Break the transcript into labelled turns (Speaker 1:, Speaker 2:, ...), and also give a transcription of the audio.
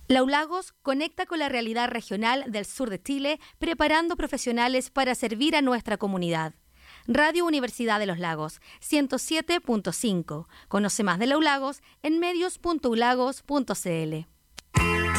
Speaker 1: Laulagos conecta con la realidad regional del sur de Chile, preparando profesionales para servir a nuestra comunidad. Radio Universidad de los Lagos, 107.5. Conoce más de Laulagos en medios.ulagos.cl.